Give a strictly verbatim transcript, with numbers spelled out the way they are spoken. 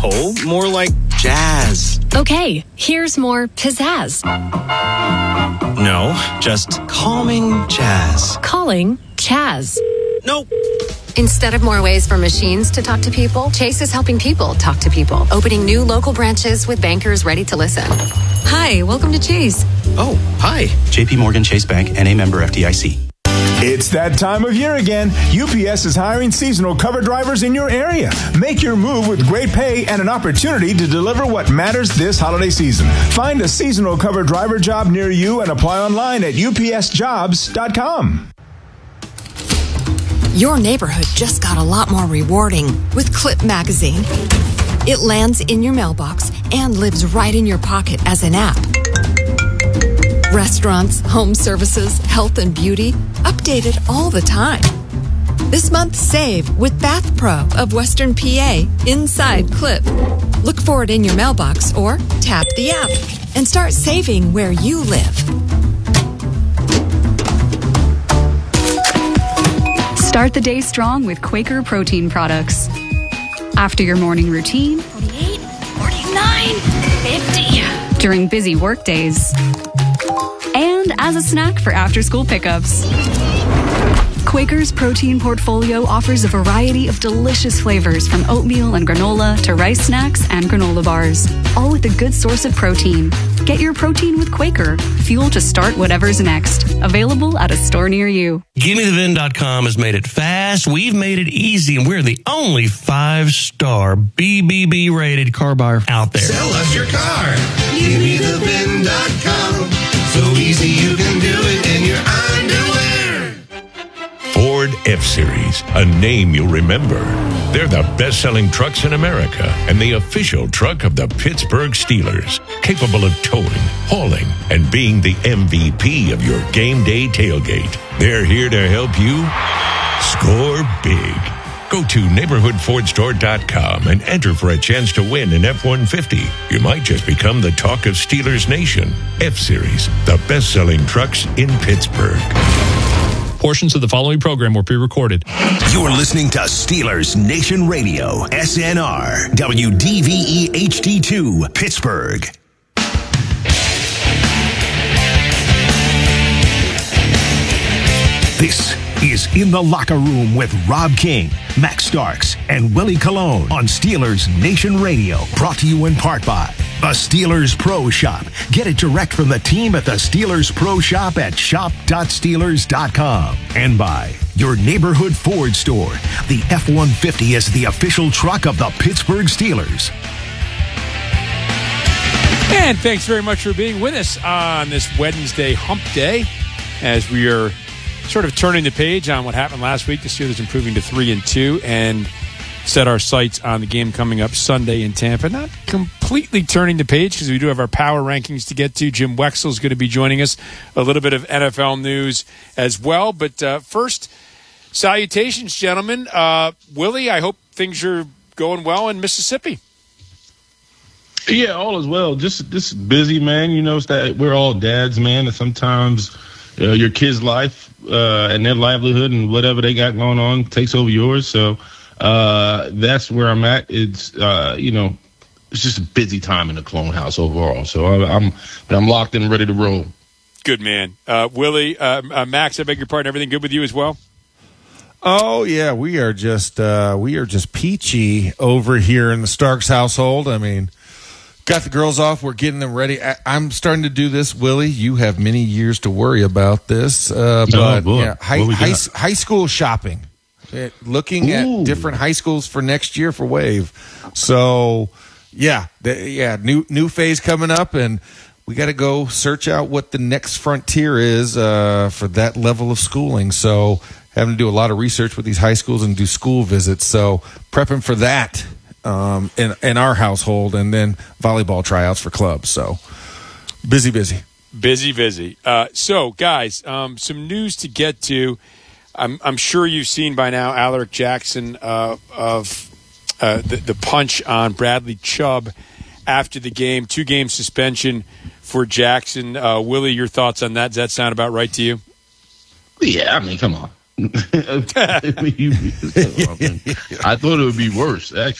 No, more like jazz. Okay, here's more pizzazz. No, just calming jazz. Calling Chaz. Nope. Instead of more ways for machines to talk to people, Chase is helping people talk to people, opening new local branches with bankers ready to listen. Hi, welcome to Chase. Oh, hi. J P Morgan Chase Bank, N A member F D I C. It's that time of year again. U P S is hiring seasonal cover drivers in your area. Make your move with great pay and an opportunity to deliver what matters this holiday season. Find a seasonal cover driver job near you and apply online at U P S jobs dot com. Your neighborhood just got a lot more rewarding with Clip Magazine. It lands in your mailbox and lives right in your pocket as an app. Restaurants, home services, health and beauty, updated all the time. This month, save with Bath Pro of Western P A inside Clip. Look for it in your mailbox or tap the app and start saving where you live. Start the day strong with Quaker protein products. After your morning routine, forty-eight, forty-nine, fifty. During busy work days, and as a snack for after-school pickups. Quaker's protein portfolio offers a variety of delicious flavors from oatmeal and granola to rice snacks and granola bars, all with a good source of protein. Get your protein with Quaker, fuel to start whatever's next. Available at a store near you. Give Me The V I N dot com has made it fast. We've made it easy, and we're the only five-star B B B rated car buyer out there. Sell us your car. Give Me The V I N dot com. So easy you can do it in your underwear. Ford F-Series, a name you'll remember. They're the best-selling trucks in America and the official truck of the Pittsburgh Steelers, capable of towing, hauling, and being the M V P of your game day tailgate. They're here to help you score big. Go to neighborhood ford store dot com and enter for a chance to win an F one fifty. You might just become the talk of Steelers Nation. F-Series, the best-selling trucks in Pittsburgh. Portions of the following program were pre-recorded. You're listening to Steelers Nation Radio, S N R, W D V E H D two, Pittsburgh. This is In the Locker Room with Rob King, Max Starks, and Willie Colon on Steelers Nation Radio. Brought to you in part by the Steelers Pro Shop. Get it direct from the team at the Steelers Pro Shop at shop dot steelers dot com. And by your neighborhood Ford store. The F one fifty is the official truck of the Pittsburgh Steelers. And thanks very much for being with us on this Wednesday hump day as we are sort of turning the page on what happened last week. The Steelers improving to three and two and set our sights on the game coming up Sunday in Tampa. Not completely turning the page because we do have our power rankings to get to. Jim Wexell is going to be joining us. A little bit of N F L news as well. But uh, first, salutations, gentlemen. Uh, Willie, I hope things are going well in Mississippi. Yeah, all is well. Just just busy, man. You know, it's that we're all dads, man, and sometimes uh, your kid's life uh, and their livelihood and whatever they got going on takes over yours. So uh, that's where I'm at. It's uh, you know, it's just a busy time in the Clone House overall. So I, I'm I'm locked and ready to roll. Good man, uh, Willie, uh, uh, Max. I beg your pardon. Everything good with you as well? Oh yeah, we are just uh, we are just peachy over here in the Starks household. I mean. Got the girls off. We're getting them ready. I, I'm starting to do this, Willie. You have many years to worry about this. Uh, but oh, yeah, high, high, high school shopping. It, looking Ooh. at different high schools for next year for Wave. So, yeah, the, yeah, new new phase coming up, and we got to go search out what the next frontier is uh, for that level of schooling. So, having to do a lot of research with these high schools and do school visits. So, prepping for that. Um, in, in our household, and then volleyball tryouts for clubs. So busy, busy. Busy, busy. Uh, so, guys, um, some news to get to. I'm, I'm sure you've seen by now Alaric Jackson uh, of uh, the, the punch on Bradley Chubb after the game. Two-game suspension for Jackson. Uh, Willie, your thoughts on that? Does that sound about right to you? Yeah, I mean, come on. I thought it would be worse, actually.